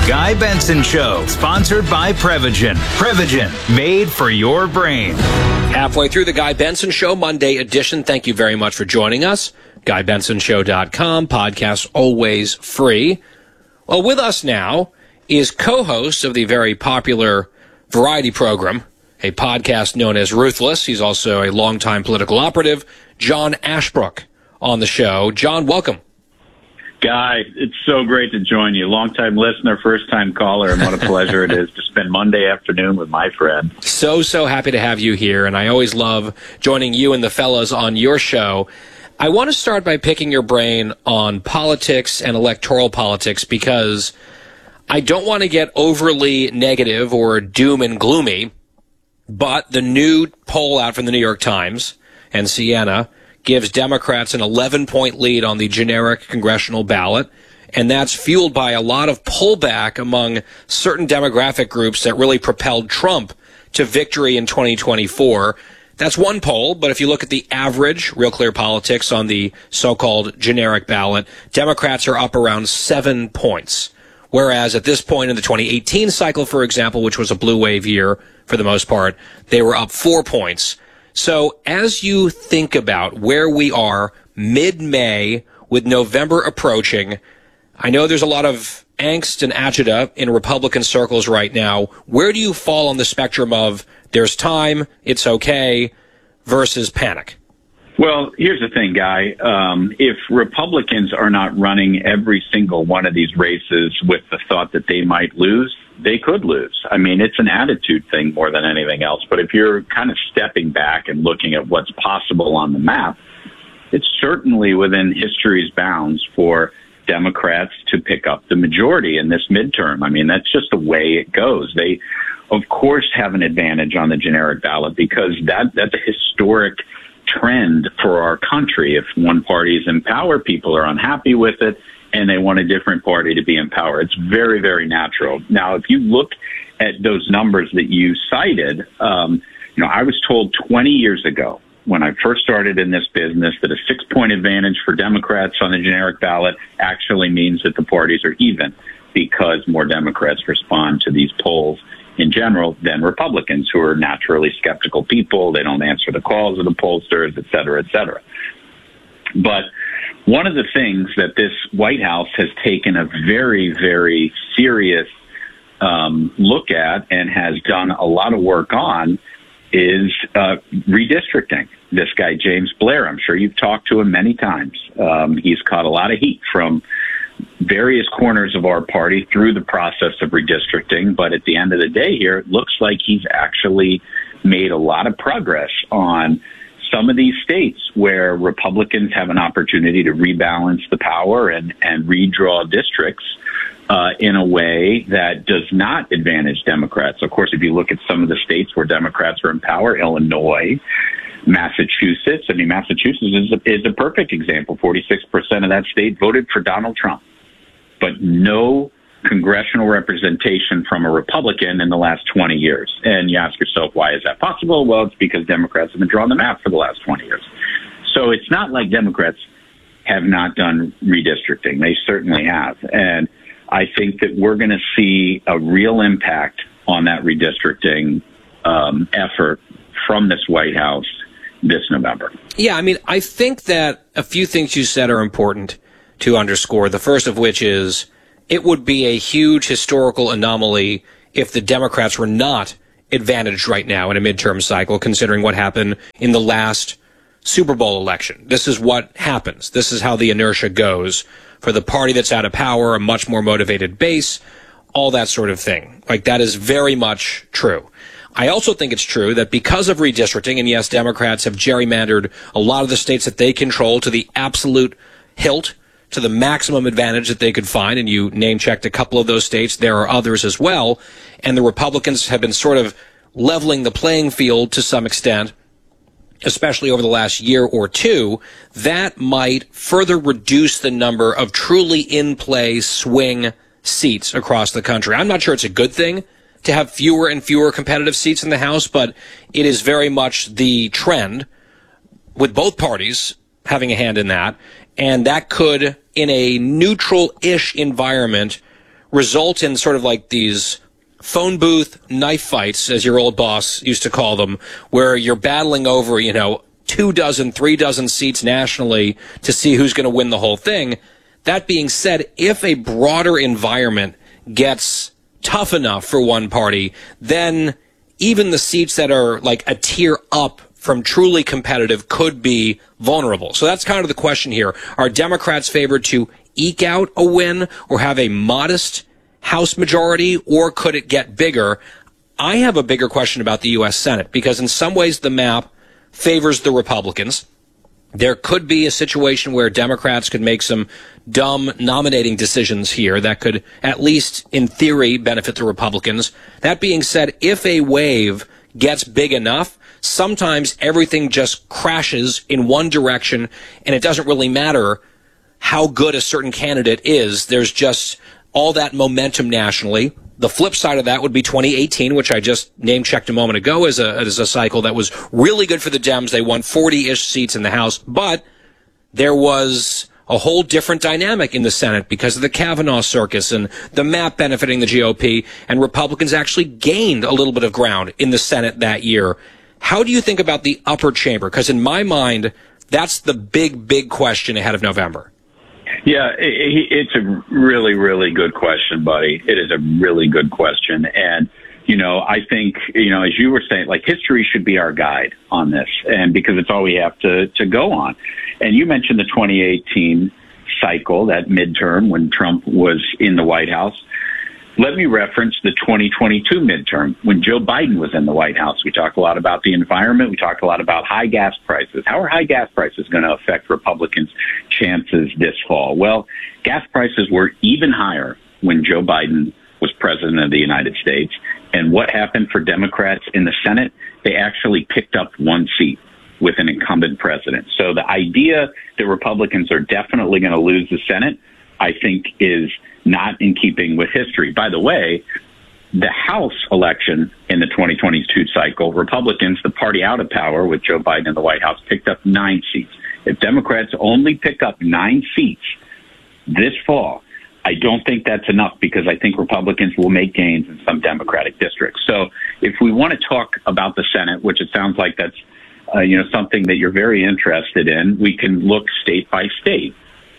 Guy Benson Show, sponsored by Prevagen. Prevagen, made for your brain. Halfway through the Guy Benson Show, Monday edition. Thank you very much for joining us. GuyBensonShow.com, podcast always free. Well, with us now is co-host of the very popular variety program, a podcast known as Ruthless. He's also a longtime political operative, John Ashbrook, on the show. John, welcome. Guy, it's so great to join you. Long-time listener, first-time caller, and what a pleasure it is to spend Monday afternoon with my friend. So happy to have you here, and I always love joining you and the fellas on your show. I want to start by picking your brain on politics and electoral politics because I don't want to get overly negative or doom and gloomy, but the new poll out from the New York Times and Siena gives Democrats an 11-point lead on the generic congressional ballot, and that's fueled by a lot of pullback among certain demographic groups that really propelled Trump to victory in 2024. That's one poll, but if you look at the average, Real Clear Politics, on the so-called generic ballot, Democrats are up around 7 points. Whereas at this point in the 2018 cycle, for example, which was a blue wave year for the most part, they were up 4 points. So as you think about where we are mid-May with November approaching, I know there's a lot of angst and agita in Republican circles right now. Where do you fall on the spectrum of there's time, it's okay, versus panic? Well, here's the thing, Guy. If Republicans are not running every single one of these races with the thought that they might lose, they could lose. I mean, it's an attitude thing more than anything else. But if you're kind of stepping back and looking at what's possible on the map, it's certainly within history's bounds for Democrats to pick up the majority in this midterm. I mean, that's just the way it goes. They, of course, have an advantage on the generic ballot because that's a historic trend for our country. If one party is in power, people are unhappy with it, and they want a different party to be in power. It's very, very natural. Now, if you look at those numbers that you cited, I was told 20 years ago when I first started in this business that a 6-point advantage for Democrats on the generic ballot actually means that the parties are even because more Democrats respond to these polls in general than Republicans, who are naturally skeptical people. They don't answer the calls of the pollsters, et cetera, et cetera. But one of the things that this White House has taken a very, very serious look at and has done a lot of work on is redistricting. This guy, James Blair, I'm sure you've talked to him many times. He's caught a lot of heat from various corners of our party through the process of redistricting. But at the end of the day here, it looks like he's actually made a lot of progress on some of these states where Republicans have an opportunity to rebalance the power and redraw districts in a way that does not advantage Democrats. Of course, if you look at some of the states where Democrats are in power, Illinois, Massachusetts. I mean, Massachusetts is a perfect example. 46% of that state voted for Donald Trump, but no congressional representation from a Republican in the last 20 years. And you ask yourself, why is that possible? Well, it's because Democrats have been drawing the map for the last 20 years. So it's not like Democrats have not done redistricting. They certainly have. And I think that we're going to see a real impact on that redistricting effort from this White House this November. Yeah, I mean, I think that a few things you said are important to underscore. The first of which is it would be a huge historical anomaly if the Democrats were not advantaged right now in a midterm cycle, considering what happened in the last Super Bowl election. This is what happens. This is how the inertia goes for the party that's out of power, a much more motivated base, all that sort of thing. Like, that is very much true. I also think it's true that because of redistricting, and yes, Democrats have gerrymandered a lot of the states that they control to the absolute hilt, to the maximum advantage that they could find, and you name-checked a couple of those states. There are others as well, and the Republicans have been sort of leveling the playing field to some extent, especially over the last year or two. That might further reduce the number of truly in-play swing seats across the country. I'm not sure it's a good thing to have fewer and fewer competitive seats in the House, but it is very much the trend with both parties having a hand in that. And that could, in a neutral-ish environment, result in sort of like these phone booth knife fights, as your old boss used to call them, where you're battling over, 2 dozen, 3 dozen seats nationally to see who's going to win the whole thing. That being said, if a broader environment gets tough enough for one party, then even the seats that are like a tier up from truly competitive could be vulnerable. So that's kind of the question here. Are Democrats favored to eke out a win or have a modest House majority, or could it get bigger? I have a bigger question about the U.S. Senate, because in some ways the map favors the Republicans. There could be a situation where Democrats could make some dumb nominating decisions here that could, at least in theory, benefit the Republicans. That being said, if a wave gets big enough, sometimes everything just crashes in one direction, and it doesn't really matter how good a certain candidate is. There's just all that momentum nationally. The flip side of that would be 2018, which I just name-checked a moment ago as a cycle that was really good for the Dems. They won 40-ish seats in the House, but there was a whole different dynamic in the Senate because of the Kavanaugh circus and the map benefiting the GOP, and Republicans actually gained a little bit of ground in the Senate that year. How do you think about the upper chamber? Because in my mind, that's the big, big question ahead of November. Yeah, it's a really, really good question, buddy. It is a really good question. And, I think, as you were saying, like, history should be our guide on this, and because it's all we have to go on. And you mentioned the 2018 cycle, that midterm when Trump was in the White House. Let me reference the 2022 midterm when Joe Biden was in the White House. We talked a lot about the environment. We talked a lot about high gas prices. How are high gas prices going to affect Republicans' chances this fall? Well, gas prices were even higher when Joe Biden was president of the United States. And what happened for Democrats in the Senate? They actually picked up one seat with an incumbent president. So the idea that Republicans are definitely going to lose the Senate, I think, is not in keeping with history. By the way, the House election in the 2022 cycle, Republicans, the party out of power with Joe Biden in the White House, picked up 9 seats. If Democrats only pick up 9 seats this fall, I don't think that's enough, because I think Republicans will make gains in some Democratic districts. So if we want to talk about the Senate, which it sounds like that's something that you're very interested in, we can look state by state.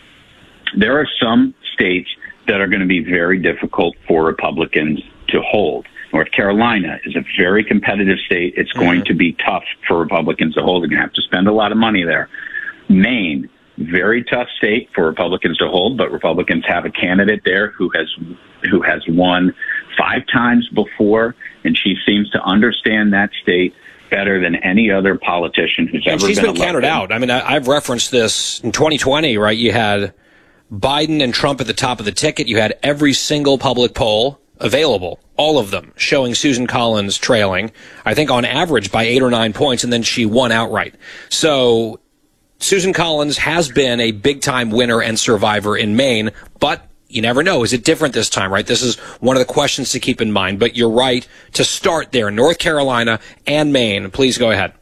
There are some states that are going to be very difficult for Republicans to hold. North Carolina is a very competitive state. It's going to be tough for Republicans to hold. They're going to have to spend a lot of money there. Maine, very tough state for Republicans to hold, but Republicans have a candidate there who has won 5 times before, and she seems to understand that state better than any other politician who's ever been elected. She's been counted out. I mean, I've referenced this in 2020, right? You had Biden and Trump at the top of the ticket. You had every single public poll available, all of them, showing Susan Collins trailing, I think on average by 8 or 9 points, and then she won outright. So Susan Collins has been a big-time winner and survivor in Maine, but you never know. Is it different this time, right? This is one of the questions to keep in mind. But you're right to start there, North Carolina and Maine. Please go ahead.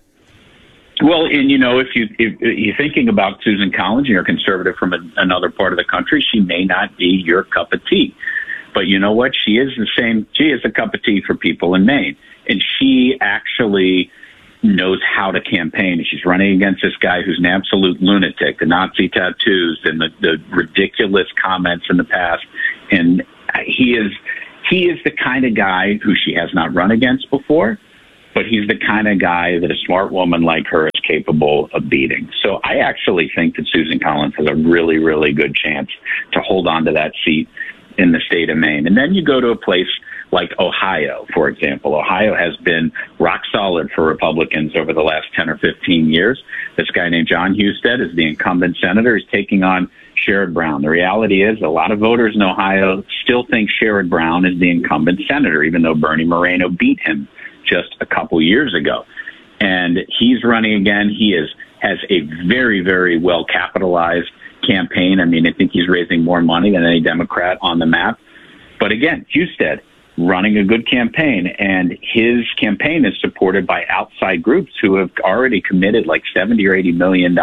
Well, and if you're thinking about Susan Collins and you're a conservative from another part of the country, she may not be your cup of tea. But you know what? She is the same. She is a cup of tea for people in Maine. And she actually knows how to campaign. She's running against this guy who's an absolute lunatic, the Nazi tattoos and the ridiculous comments in the past. And he is the kind of guy who she has not run against before, but he's the kind of guy that a smart woman like her is capable of beating. So I actually think that Susan Collins has a really, really good chance to hold on to that seat in the state of Maine. And then you go to a place like Ohio, for example. Ohio has been rock solid for Republicans over the last 10 or 15 years. This guy named John Husted is the incumbent senator. He's taking on Sherrod Brown. The reality is a lot of voters in Ohio still think Sherrod Brown is the incumbent senator, even though Bernie Moreno beat him just a couple years ago. And he's running again. He has a very, very well capitalized campaign. I mean, I think he's raising more money than any Democrat on the map. But again, Husted running a good campaign, and his campaign is supported by outside groups who have already committed like $70 or $80 million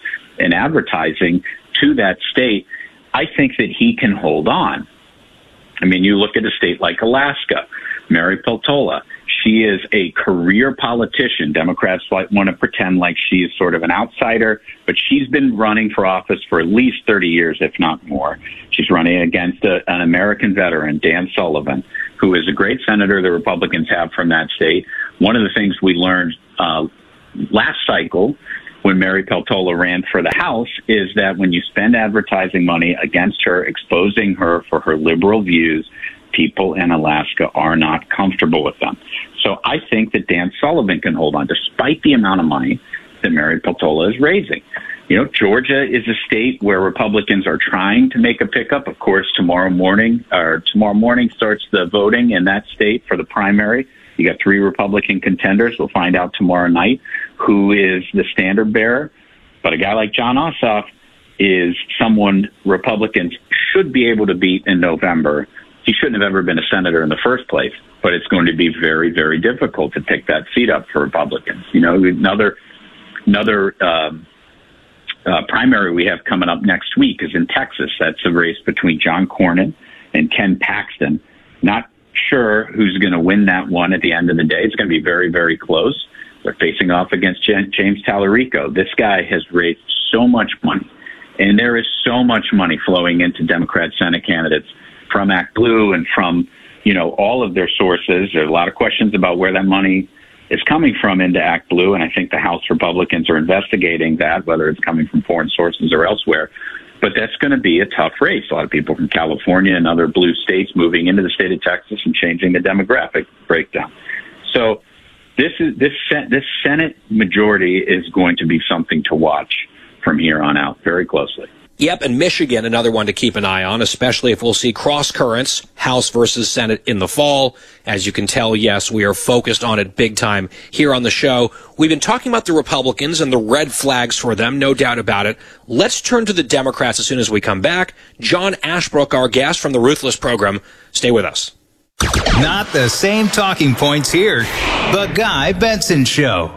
in advertising to that state. I think that he can hold on. I mean, you look at a state like Alaska, Mary Peltola. She is a career politician. Democrats want to pretend like she's sort of an outsider, but she's been running for office for at least 30 years, if not more. She's running against an American veteran, Dan Sullivan, who is a great senator the Republicans have from that state. One of the things we learned last cycle when Mary Peltola ran for the House is that when you spend advertising money against her, exposing her for her liberal views, people in Alaska are not comfortable with them. So I think that Dan Sullivan can hold on, despite the amount of money that Mary Peltola is raising. You know, Georgia is a state where Republicans are trying to make a pickup. Of course, tomorrow morning starts the voting in that state for the primary. You got 3 Republican contenders. We'll find out tomorrow night who is the standard bearer. But a guy like Jon Ossoff is someone Republicans should be able to beat in November. He shouldn't have ever been a senator in the first place, but it's going to be very, very difficult to pick that seat up for Republicans. You know, another primary we have coming up next week is in Texas. That's a race between John Cornyn and Ken Paxton. Not sure who's going to win that one at the end of the day. It's going to be very, very close. They're facing off against James Tallarico. This guy has raised so much money, and there is so much money flowing into Democrat Senate candidates from Act Blue and from, you know, all of their sources. There's a lot of questions about where that money is coming from into Act Blue, and I think the House Republicans are investigating that, whether it's coming from foreign sources or elsewhere. But that's going to be a tough race. A lot of people from California and other blue states moving into the state of Texas and changing the demographic breakdown. So this Senate majority is going to be something to watch from here on out very closely. Yep, and Michigan, another one to keep an eye on, especially if we'll see cross currents, House versus Senate in the fall. As you can tell, yes, we are focused on it big time here on the show. We've been talking about the Republicans and the red flags for them, no doubt about it. Let's turn to the Democrats as soon as we come back. John Ashbrook, our guest from the Ruthless program. Stay with us. Not the same talking points here. The Guy Benson Show.